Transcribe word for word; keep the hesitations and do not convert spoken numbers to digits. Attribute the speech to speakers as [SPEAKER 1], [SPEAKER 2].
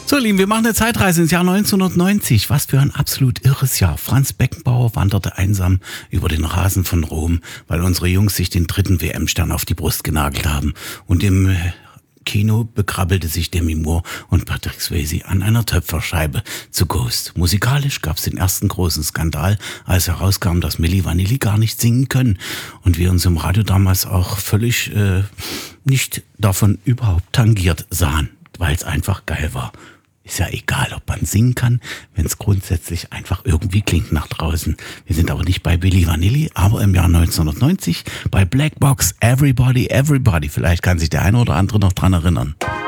[SPEAKER 1] So, Lieben, wir machen eine Zeitreise ins Jahr neunzehnhundertneunzig. Was für ein absolut irres Jahr. Franz Beckenbauer wanderte einsam über den Rasen von Rom, weil unsere Jungs sich den dritten W M-Stern auf die Brust genagelt haben. Und im Kino bekrabbelte sich Demi Moore und Patrick Swayze an einer Töpferscheibe zu Ghost. Musikalisch gab es den ersten großen Skandal, als herauskam, dass Milli Vanilli gar nicht singen können. Und wir uns im Radio damals auch völlig äh, nicht davon überhaupt tangiert sahen, weil es einfach geil war. Ist ja egal, ob man singen kann, wenn es grundsätzlich einfach irgendwie klingt nach draußen. Wir sind aber nicht bei Milli Vanilli, aber im Jahr neunzehnhundertneunzig bei Black Box, Everybody, Everybody. Vielleicht kann sich der eine oder andere noch dran erinnern.